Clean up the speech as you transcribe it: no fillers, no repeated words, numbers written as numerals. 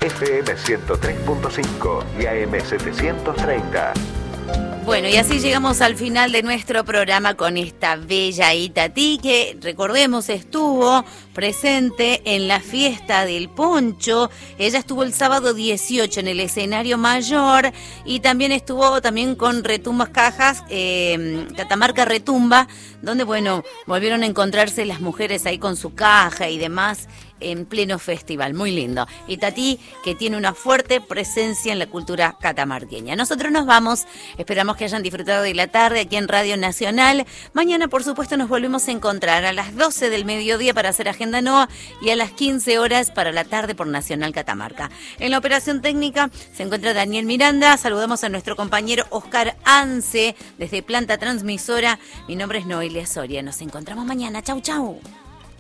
FM 103.5 y AM 730. Bueno, y así llegamos al final de nuestro programa con esta bella Itatí que, recordemos, estuvo presente en la fiesta del poncho. Ella estuvo el sábado 18 en el escenario mayor y también estuvo con Retumbas Cajas, Catamarca Retumba, donde, bueno, volvieron a encontrarse las mujeres ahí con su caja y demás en pleno festival, muy lindo. Itatí, que tiene una fuerte presencia en la cultura catamarqueña. Nosotros nos vamos, esperamos que hayan disfrutado de la tarde aquí en Radio Nacional. Mañana, por supuesto, nos volvemos a encontrar a las 12 del mediodía para hacer Agenda Nova y a las 15 horas para la tarde por Nacional Catamarca. En la operación técnica se encuentra Daniel Miranda. Saludamos a nuestro compañero Oscar Anse desde Planta Transmisora. Mi nombre es Noelia Soria. Nos encontramos mañana. Chau, chau.